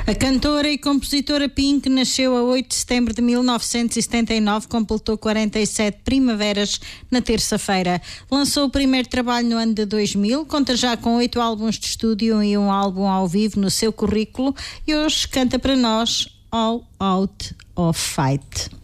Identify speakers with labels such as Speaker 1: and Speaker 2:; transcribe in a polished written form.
Speaker 1: A cantora e compositora Pink nasceu a 8 de setembro de 1979, completou 47 primaveras na terça-feira. Lançou o primeiro trabalho no ano de 2000, conta já com 8 álbuns de estúdio e um álbum ao vivo no seu currículo e hoje canta para nós All Out of Fight.